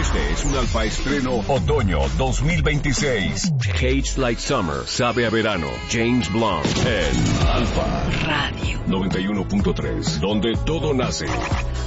Este es un Alfa Estreno Otoño 2026. Cage Like Summer sabe a verano. James Blunt en Alfa Radio 91.3, donde todo nace.